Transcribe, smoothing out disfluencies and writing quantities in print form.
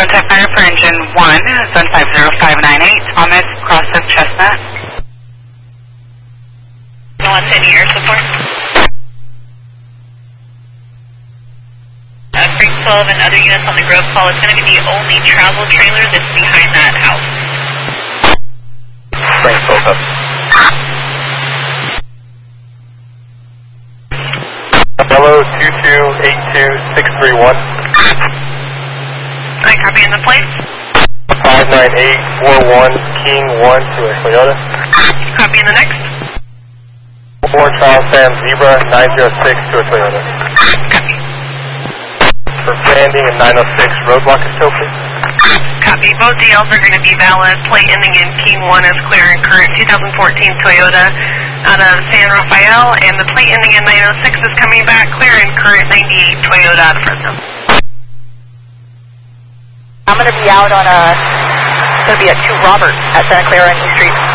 Zone type fire for engine 1, zone 50598, Thomas, cross of Chestnut. 110 air support. Frank 12 and other units on the Grove call. It's going to be the only travel trailer that's behind that house. Frank 12 up. Hello, 2282631. I copy in the place. 59841 King 1 to a Toyota. Copy in the next. 4 Charles Sam Zebra 906 to a Toyota. Copy. For landing in 906 roadblock is still please. Copy. Both DLs are going to be valid. Plate ending in King 1 is clear and current. 2014 Toyota out of San Rafael, and the plate ending in 906 is coming back clear and current. 98 Toyota out of Fresno. I'm going to be out on going to be at 2 Robert at Santa Clara and E Street.